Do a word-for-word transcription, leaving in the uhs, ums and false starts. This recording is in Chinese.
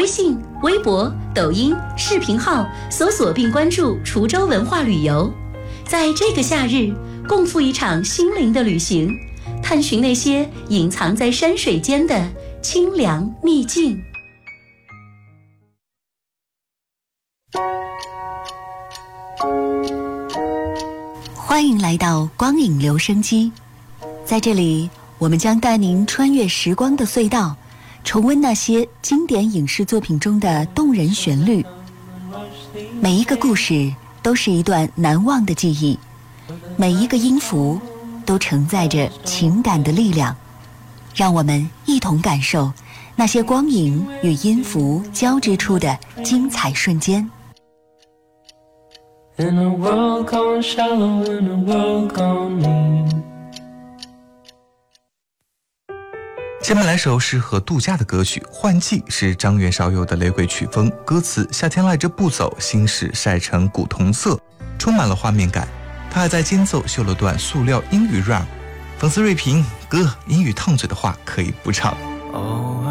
微信、微博、抖音、视频号搜索并关注滁州文化旅游，在这个夏日共赴一场心灵的旅行，探寻那些隐藏在山水间的清凉秘境。欢迎来到光影留声机，在这里我们将带您穿越时光的隧道，重温那些经典影视作品中的动人旋律。每一个故事都是一段难忘的记忆，每一个音符都承载着情感的力量。让我们一同感受那些光影与音符交织出的精彩瞬间。 In a world gone shallow, in a world gone mean。 下面来首适合度假的歌曲《换季》，是张元少有的雷鬼曲风，歌词夏天赖着不走，心事晒成古铜色，充满了画面感。他还在间奏秀了段塑料英语 rap。粉丝锐评：哥，英语烫嘴的话可以不唱。 Oh